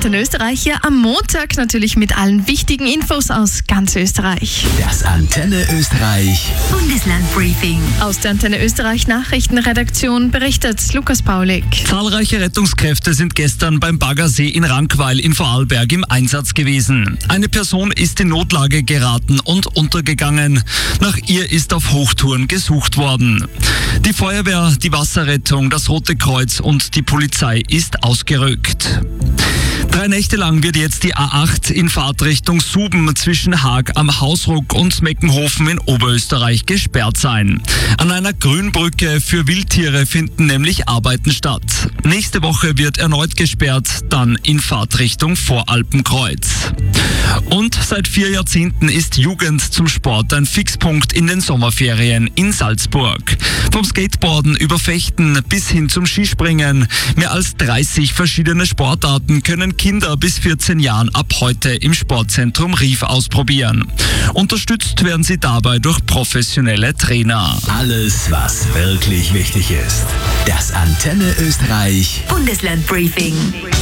Antenne Österreich hier am Montag natürlich mit allen wichtigen Infos aus ganz Österreich. Das Antenne Österreich Bundeslandbriefing. Aus der Antenne Österreich Nachrichtenredaktion berichtet Lukas Paulik. Zahlreiche Rettungskräfte sind gestern beim Baggersee in Rankweil in Vorarlberg im Einsatz gewesen. Eine Person ist in Notlage geraten und untergegangen. Nach ihr ist auf Hochtouren gesucht worden. Die Feuerwehr, die Wasserrettung, das Rote Kreuz und die Polizei ist ausgerückt. 3 Nächte lang wird jetzt die A8 in Fahrtrichtung Suben zwischen Haag am Hausruck und Meckenhofen in Oberösterreich gesperrt sein. An einer Grünbrücke für Wildtiere finden nämlich Arbeiten statt. Nächste Woche wird erneut gesperrt, dann in Fahrtrichtung Voralpenkreuz. Und seit 4 Jahrzehnten ist Jugend zum Sport ein Fixpunkt in den Sommerferien in Salzburg. Vom Skateboarden über Fechten bis hin zum Skispringen. Mehr als 30 verschiedene Sportarten können Kinder bis 14 Jahren ab heute im Sportzentrum Rief ausprobieren. Unterstützt werden sie dabei durch professionelle Trainer. Alles, was wirklich wichtig ist. Das Antenne Österreich Bundeslandbriefing.